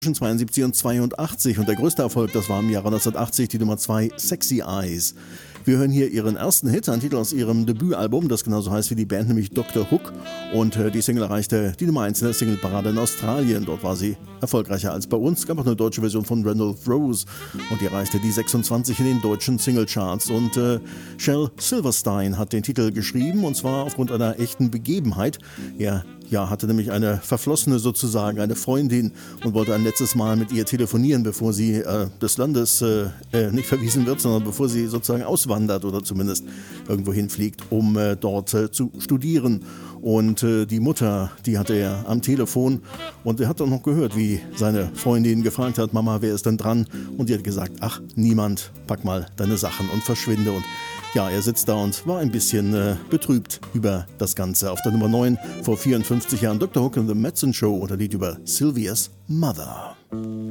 Zwischen 72 und 82 und der größte Erfolg, das war im Jahre 1980 die Nummer 2 Sexy Eyes. Wir hören hier ihren ersten Hit, ein Titel aus ihrem Debütalbum, das genauso heißt wie die Band, nämlich Dr. Hook. Und die Single erreichte die Nummer 1 in der Singleparade in Australien. Dort war sie erfolgreicher als bei uns. Es gab auch eine deutsche Version von Randolph Rose und die erreichte die 26 in den deutschen Singlecharts. Und Shel Silverstein hat den Titel geschrieben und zwar aufgrund einer echten Begebenheit. Er hatte nämlich eine Verflossene sozusagen, eine Freundin und wollte ein letztes Mal mit ihr telefonieren, bevor sie des Landes nicht verwiesen wird, sondern bevor sie sozusagen auswandert oder zumindest irgendwo hinfliegt, um dort zu studieren. Und die Mutter, die hatte er am Telefon und er hat dann noch gehört, wie seine Freundin gefragt hat, Mama, wer ist denn dran? Und die hat gesagt, ach, niemand, pack mal deine Sachen und verschwinde. Und ja, er sitzt da und war ein bisschen betrübt über das Ganze. Auf der Nummer 9 vor 54 Jahren Dr. Hook and the Medicine Show oder Lied über Sylvia's Mother.